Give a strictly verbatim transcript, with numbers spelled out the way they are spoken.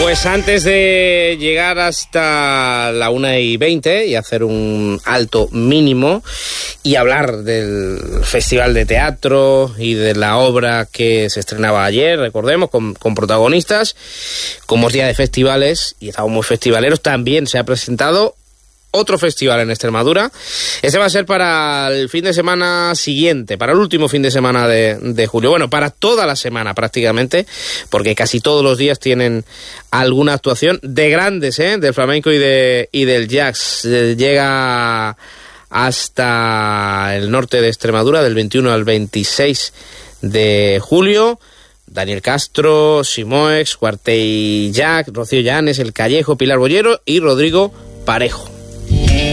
Pues antes de llegar hasta la una y veinte y hacer un alto mínimo y hablar del Festival de Teatro y de la obra que se estrenaba ayer, recordemos, con, con protagonistas, como es día de festivales y estamos muy festivaleros, también se ha presentado otro festival en Extremadura. Ese va a ser para el fin de semana siguiente, para el último fin de semana de, de julio. Bueno, para toda la semana prácticamente, porque casi todos los días tienen alguna actuación de grandes, ¿eh? Del flamenco y, de, y del jazz. Llega hasta el norte de Extremadura del veintiuno al veintiséis de julio. Daniel Castro, Simoex, Cuartey Jack, Rocío Llanes, El Callejo, Pilar Bollero y Rodrigo Parejo.